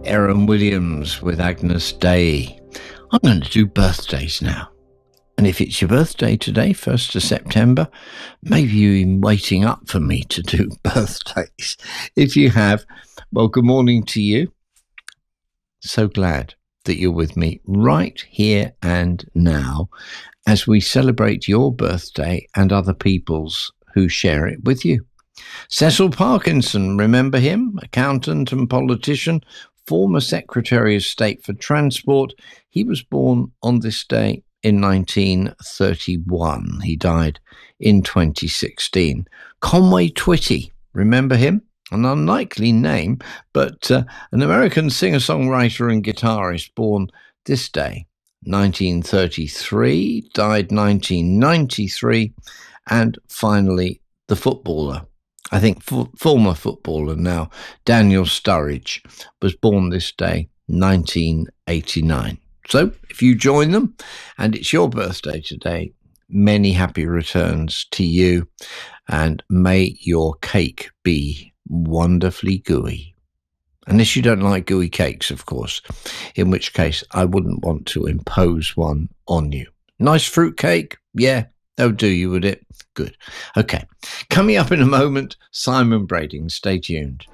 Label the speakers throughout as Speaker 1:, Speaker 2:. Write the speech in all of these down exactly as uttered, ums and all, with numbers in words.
Speaker 1: Aaron Williams with Agnes Day. I'm going to do birthdays now. And if it's your birthday today, first of September, maybe you've been waiting up for me to do birthdays. If you have, well, good morning to you. So glad that you're with me right here and now as we celebrate your birthday and other people's who share it with you. Cecil Parkinson, remember him? Accountant and politician, former Secretary of State for Transport. He was born on this day in nineteen thirty-one. He died in twenty sixteen. Conway Twitty, remember him? An unlikely name, but uh, an American singer-songwriter and guitarist born this day, nineteen thirty-three, died nineteen ninety-three, and finally the footballer, I think f- former footballer now, Daniel Sturridge, was born this day, nineteen eighty-nine. So if you join them and it's your birthday today, many happy returns to you, and may your cake be wonderfully gooey. Unless you don't like gooey cakes, of course, in which case I wouldn't want to impose one on you. Nice fruit cake? Yeah, that'll do you, would it? Good. Okay. Coming up in a moment, Simon Brading. Stay tuned.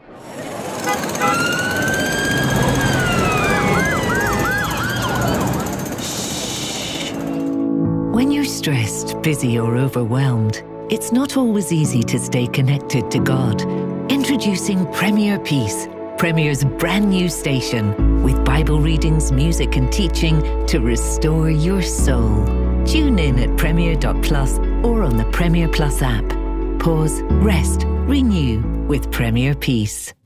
Speaker 2: When you're stressed, busy, or overwhelmed, it's not always easy to stay connected to God. Introducing Premier Peace, Premier's brand new station, with Bible readings, music, and teaching to restore your soul. Tune in at premier dot plus or on the Premier Plus app. Pause, rest, renew with Premier Peace.